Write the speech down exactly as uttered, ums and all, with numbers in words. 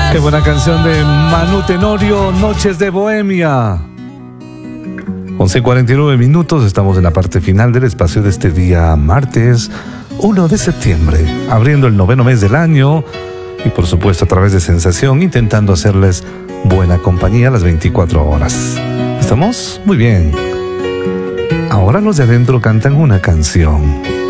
Qué buena canción de Manu Tenorio, Noches de Bohemia. once cuarenta y nueve minutos, estamos en la parte final del espacio de este día martes uno de septiembre, abriendo el noveno mes del año y por supuesto a través de Sensación, intentando hacerles buena compañía las veinticuatro horas. ¿Estamos? Muy bien. Ahora los de adentro cantan una canción.